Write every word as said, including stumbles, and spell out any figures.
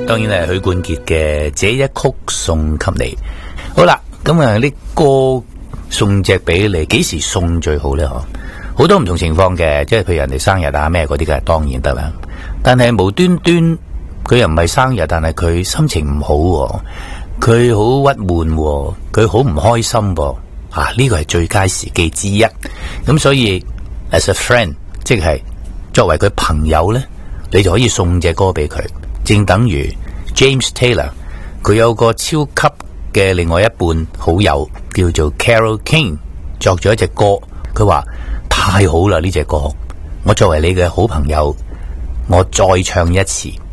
當然係許冠傑嘅這一曲送給你。好啦，咁啊啲歌送隻俾你，幾時送最好呢？好多唔同情況嘅，即係譬如人哋生日啊咩嗰啲嘅，當然得啦。但係無端端佢又唔係生日，但係佢心情唔好喎，佢好鬱悶喎，佢好唔開心喎，啊呢個係最佳時機之一。咁所以 as a friend， 即係作為佢朋友呢，你就可以送隻歌俾佢。正等於 James Taylor， 佢有個超級嘅另外一半好友叫做 Carole King， 作咗一隻歌，佢話太好啦呢隻歌，我作為你嘅好朋友，我再唱一次。